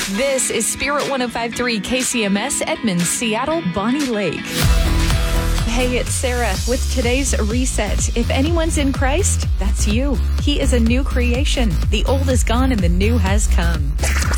This is Spirit 105.3 KCMS, Edmonds, Seattle, Bonnie Lake. Hey, it's Sarah with today's reset. If anyone's in Christ, that's you. He is a new creation. The old is gone and the new has come.